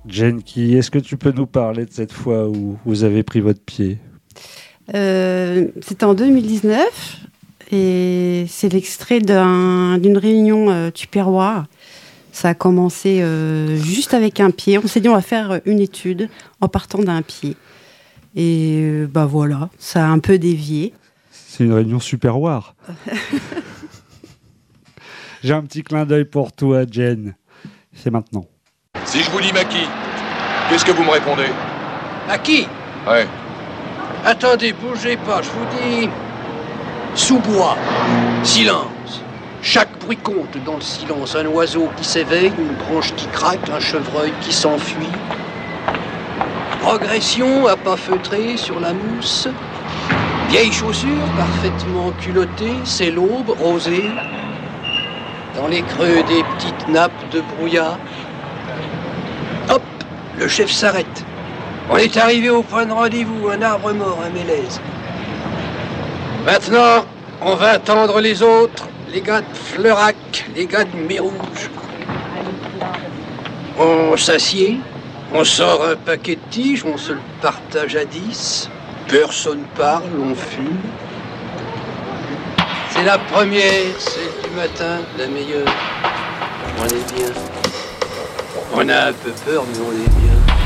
Genki, est-ce que tu peux nous parler de cette fois où vous avez pris votre pied? C'était en 2019 et c'est l'extrait d'une réunion Tupperware. Ça a commencé juste avec un pied. On s'est dit on va faire une étude en partant d'un pied. Et voilà, ça a un peu dévié. C'est une réunion Superware. J'ai un petit clin d'œil pour toi, Jen. C'est maintenant. Si je vous dis maquis, qu'est-ce que vous me répondez? Maquis? Ouais. Attendez, bougez pas, je vous dis... Sous-bois, silence. Chaque bruit compte dans le silence. Un oiseau qui s'éveille, une branche qui craque, un chevreuil qui s'enfuit. Progression à pas feutré sur la mousse. Vieille chaussure parfaitement culottée, c'est l'aube rosée. Dans les creux des petites nappes de brouillard. Hop, le chef s'arrête. On est arrivé au point de rendez-vous, un arbre mort, un mélèze. Maintenant, on va attendre les autres, les gars de Fleurac, les gars de Mérouge. On s'assied, on sort un paquet de tiges, on se le partage à 10. Personne parle, on fume. C'est la première, celle du matin, la meilleure. On est bien. On a un peu peur, mais on est bien.